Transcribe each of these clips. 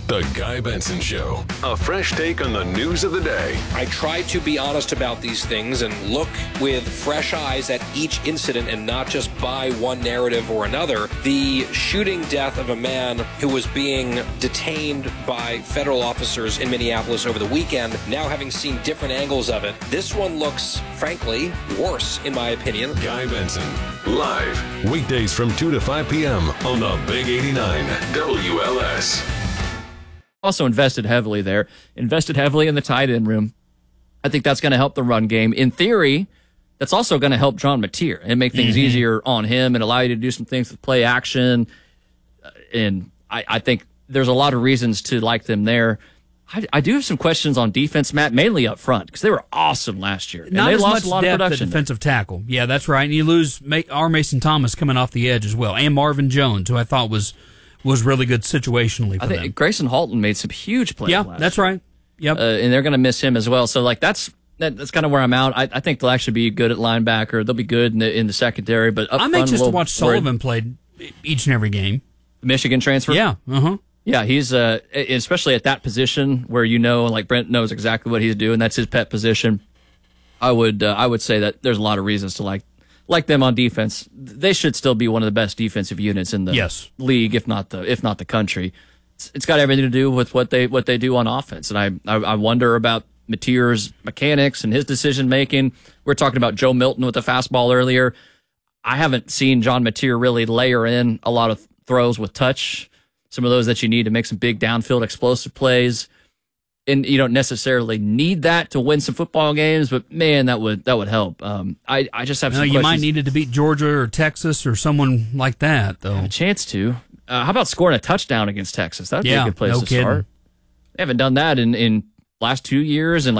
The Guy Benson Show. A fresh take on the news of the day. I try to be honest about these things and look with fresh eyes at each incident and not just buy one narrative or another. The shooting death of a man who was being detained by federal officers in Minneapolis over the weekend, now having seen different angles of it, this one looks, frankly, worse, in my opinion. Guy Benson, live, weekdays from 2 to 5 p.m. on the Big 89 WLS. Also invested heavily there, invested heavily in the tight end room. I think that's going to help the run game. In theory, that's also going to help John Mateer and make things easier on him and allow you to do some things with play action. And I think there's a lot of reasons to like them there. I do have some questions on defense, Matt, mainly up front, because they were awesome last year. And Not they as lost much a lot depth of at production. defensive tackle. Yeah, that's right. And you lose R. Mason Thomas coming off the edge as well, and Marvin Jones, who I thought was really good situationally for I think them. Grayson Halton made some huge plays. Yeah, last that's year. right. Yep. And they're going to miss him as well. So like that's kind of where I'm out. I think they'll actually be good at linebacker. They'll be good in the secondary. But up I'm front, anxious to watch worried. Sullivan play each and every game. Michigan transfer. Yeah. Yeah, he's especially at that position where like Brent knows exactly what he's doing. That's his pet position. I would say that there's a lot of reasons to like them on defense. They should still be one of the best defensive units in the league, if not the country. It's got everything to do with what they do on offense, and I wonder about Mateer's mechanics and his decision making. We were talking about Joe Milton with the fastball earlier. I haven't seen John Mateer really layer in a lot of throws with touch. Some of those that you need to make some big downfield explosive plays. And you don't necessarily need that to win some football games, but man, that would help. I just have some questions. You might need it to beat Georgia or Texas or someone like that, though. Have a chance to. How about scoring a touchdown against Texas? That would be a good place to start. They haven't done that in last 2 years, and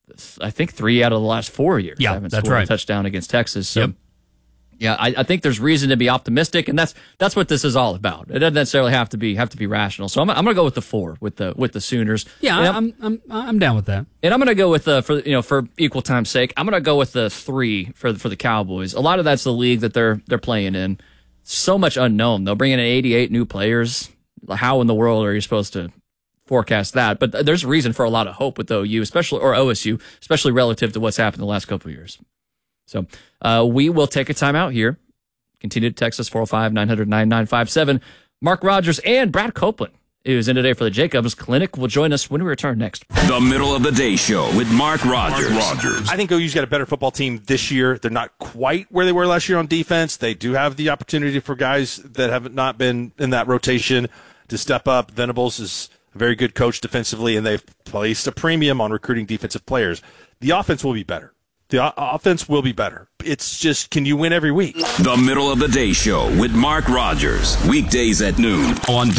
I think 3 out of the last 4 years. Yeah, they haven't that's scored right. a touchdown against Texas. So. Yep. Yeah, I think there's reason to be optimistic, and that's what this is all about. It doesn't necessarily have to be rational. So I'm going to go with the 4 with the Sooners. Yeah, I'm down with that. And I'm going to go with for equal time's sake, I'm going to go with the 3 for the Cowboys. A lot of that's the league that they're playing in. So much unknown. They'll bring in 88 new players. How in the world are you supposed to forecast that? But there's reason for a lot of hope with OU, OSU, especially relative to what's happened the last couple of years. So we will take a time out here. Continue to text us 405-900-9957. Mark Rogers and Brad Copeland, who's in today for the Jacobs Clinic, will join us when we return next. The Middle of the Day Show with Mark Rogers. I think OU's got a better football team this year. They're not quite where they were last year on defense. They do have the opportunity for guys that have not been in that rotation to step up. Venables is a very good coach defensively, and they've placed a premium on recruiting defensive players. The offense will be better. The offense will be better. It's just, can you win every week? The Middle of the Day Show with Mark Rogers. Weekdays at noon on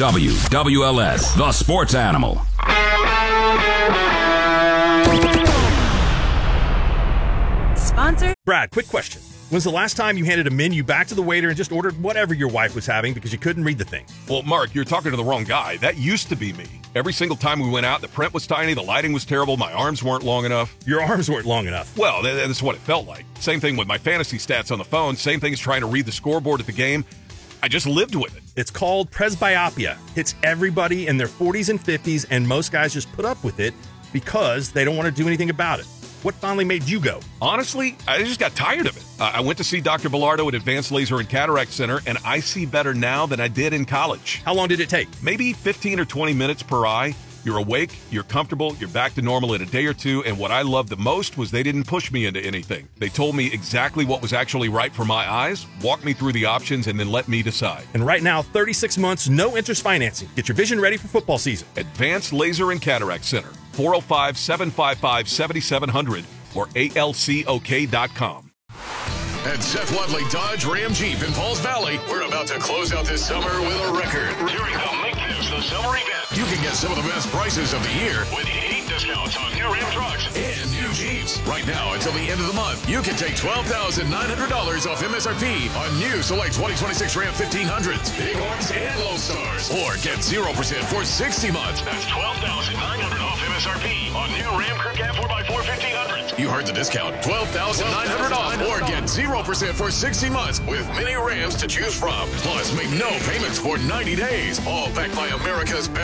WLS, the sports animal. Sponsor. Brad, quick question. When's the last time you handed a menu back to the waiter and just ordered whatever your wife was having because you couldn't read the thing? Well, Mark, you're talking to the wrong guy. That used to be me. Every single time we went out, the print was tiny, the lighting was terrible, my arms weren't long enough. Your arms weren't long enough. Well, that's what it felt like. Same thing with my fantasy stats on the phone. Same thing as trying to read the scoreboard at the game. I just lived with it. It's called presbyopia. Hits everybody in their 40s and 50s, and most guys just put up with it because they don't want to do anything about it. What finally made you go? Honestly, I just got tired of it. I went to see Dr. Bilardo at Advanced Laser and Cataract Center, and I see better now than I did in college. How long did it take? Maybe 15 or 20 minutes per eye. You're awake, you're comfortable, you're back to normal in a day or two, and what I loved the most was they didn't push me into anything. They told me exactly what was actually right for my eyes, walked me through the options, and then let me decide. And right now, 36 months, no interest financing. Get your vision ready for football season. Advanced Laser and Cataract Center, 405-755-7700 or alcok.com. At Seth Wadley Dodge Ram Jeep in Pauls Valley, we're about to close out this summer with a record. During the Make This the Summer event, You can get some of the best prices of the year with heat discounts on new Ram trucks and new Jeeps. Right now, until the end of the month, you can take $12,900 off MSRP on new select 2026 Ram 1500s, Bighorns, and Lone Stars. Or get 0% for 60 months. That's $12,900 off MSRP on new Ram Crew Cab 4x4 1500s. You heard the discount. $12,900 off. Or get 0% for 60 months with many Rams to choose from. Plus, make no payments for 90 days. All backed by America's best